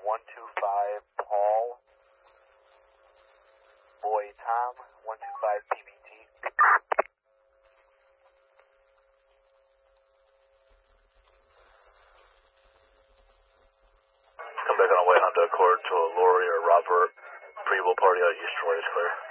125 Paul, Boy Tom, 125 PBT. Come back on the way Honda Accord to a Lori or Robert. Prevost party out Eastern Way is clear.